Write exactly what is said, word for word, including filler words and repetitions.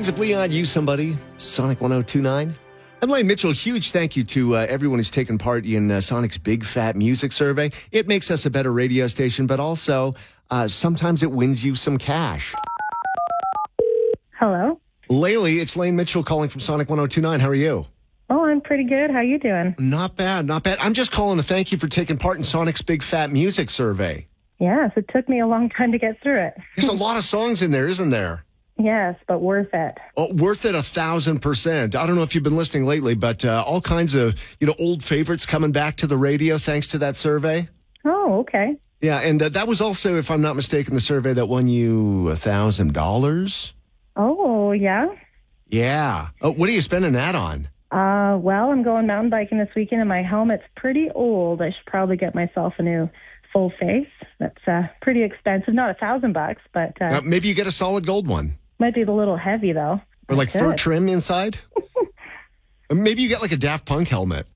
Kings of Leon, You Somebody, Sonic one oh two nine. I'm Lane Mitchell. Huge thank you to uh, everyone who's taken part in uh, Sonic's Big Fat Music Survey. It makes us a better radio station, but also uh, sometimes it wins you some cash. Hello? Laylee, it's Lane Mitchell calling from Sonic one oh two nine. How are you? Oh, I'm pretty good. How you doing? Not bad, not bad. I'm just calling to thank you for taking part in Sonic's Big Fat Music Survey. Yes, it took me a long time to get through it. There's a lot of songs in there, isn't there? Yes, but worth it. Oh, worth it a thousand percent. I don't know if you've been listening lately, but uh, all kinds of, you know, old favorites coming back to the radio thanks to that survey. Oh, okay. Yeah, and uh, that was also, if I'm not mistaken, the survey that won you a thousand dollars. Oh, yeah? Yeah. Oh, what are you spending that on? Uh, well, I'm going mountain biking this weekend, and my helmet's pretty old. I should probably get myself a new full face. That's uh, pretty expensive. Not a thousand bucks, but uh, Uh, maybe you get a solid gold one. might be a little heavy, though. Or like That's fur good. trim inside. Maybe you get like a Daft Punk helmet.